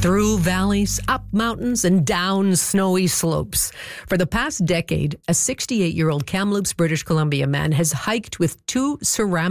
Through valleys, up mountains, and down snowy slopes. For the past decade, a 68-year-old Kamloops, British Columbia man has hiked with two ceramic